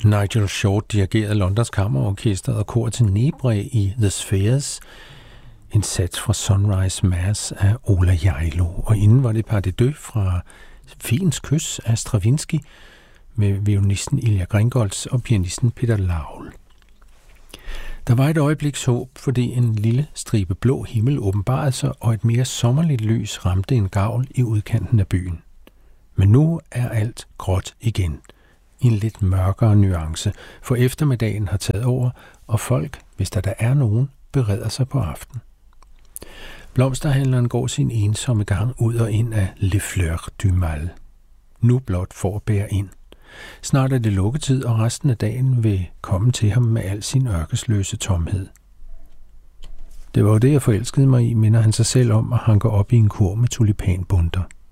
Nigel Short dirigerede Londons Kammerorkester og kor til Nebre i The Spheres, en sats fra Sunrise Mass af Ola Jailo, og inden var det Pas de Deux fra Fiens Kys af Stravinsky med violinisten Ilja Gringolds og pianisten Peter Laul. Der var et øjebliks håb, fordi en lille stribe blå himmel åbenbarede sig, og et mere sommerligt lys ramte en gavl i udkanten af byen. Men nu er alt gråt igen, i en lidt mørkere nuance, for eftermiddagen har taget over, og folk, hvis der er nogen, bereder sig på aften. Blomsterhandleren går sin ensomme gang ud og ind af Les Fleurs du Mal. Nu blot for at bære ind. Snart er det lukketid, og resten af dagen vil komme til ham med al sin ørkesløse tomhed. Det var jo det, jeg forelskede mig i, minder han sig selv om, og hanker op i en kurv med tulipanbunter.